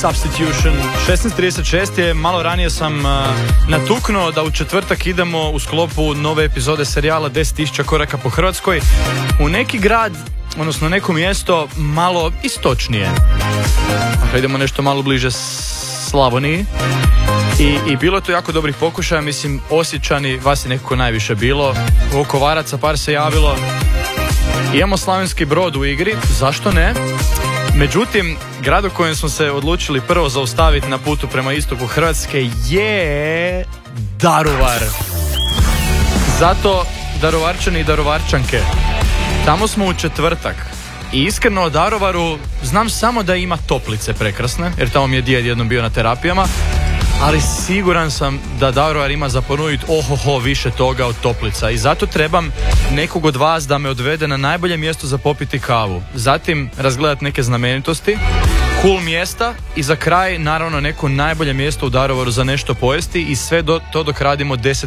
Substitution. 16:36 je, malo ranije sam natuknuo da u četvrtak idemo u sklopu nove epizode serijala 10.000 koraka po Hrvatskoj u neki grad, odnosno neko mjesto malo istočnije. Dakle, idemo nešto malo bliže Slavoniji. I bilo je to jako dobrih pokušaja, mislim, Osječani, vas je nekako najviše bilo, Vukovaraca par se javilo. Imamo Slavonski Brod u igri, zašto ne? Međutim, grad u kojem smo se odlučili prvo zaustaviti na putu prema istoku Hrvatske je Daruvar. Zato Daruvarčani i Daruvarčanke, tamo smo u četvrtak. I iskreno o Daruvaru znam samo da ima toplice prekrasne, jer tamo mi je djed jednom bio na terapijama, ali siguran sam da Daruvar ima za ponuditi više toga od toplica i zato trebam nekog od vas da me odvede na najbolje mjesto za popiti kavu. Zatim razgledati neke znamenitosti, cool mjesta i za kraj naravno neko najbolje mjesto u Daruvaru za nešto pojesti i sve to dok radimo 10